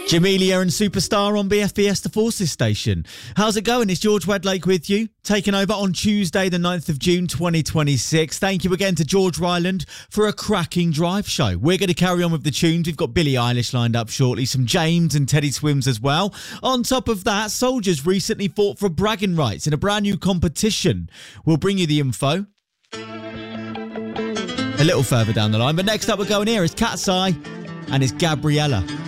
Jamelia and Superstar on BFBS The Forces station. How's it going? It's George Wedlake with you, taking over on Tuesday the 9th of June 2026. Thank you again to George Ryland for a cracking drive show. We're going to carry on with the tunes. We've got Billie Eilish lined up shortly, some James and Teddy Swims as well. On top of that, soldiers recently fought for bragging rights in a brand new competition. We'll bring you the info a little further down the line. But next up we're going here is Cat's Eye and it's Gabriella.